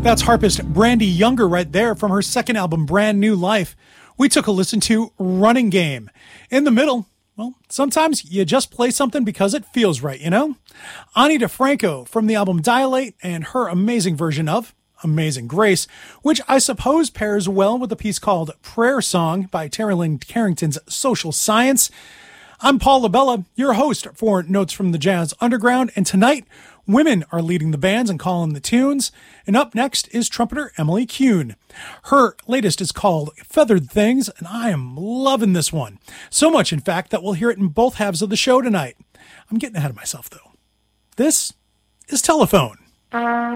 That's harpist Brandy Younger right there from her second album, Brand New Life. We took a listen to Running Game. In the middle, well, sometimes you just play something because it feels right, you know? Ani DeFranco from the album Dilate and her amazing version of Amazing Grace, which I suppose pairs well with a piece called Prayer Song by Terry Lynn Carrington's Social Science. I'm Paul LaBella, your host for Notes from the Jazz Underground, and tonight, women are leading the bands and calling the tunes. And up next is trumpeter Emily Kuhn. Her latest is called Feathered Things, and I am loving this one. So much, in fact, that we'll hear it in both halves of the show tonight. I'm getting ahead of myself, though. This is Telephone.